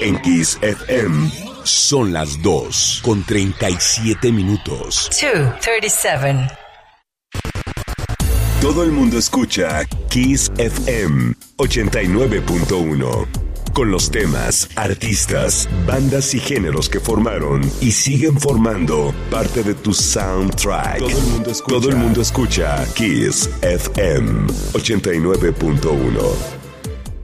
En Kiss FM son las 2:37. 2:37. Todo el mundo escucha Kiss FM 89.1. Con los temas, artistas, bandas y géneros que formaron y siguen formando parte de tu soundtrack. Todo el mundo escucha Kiss FM 89.1.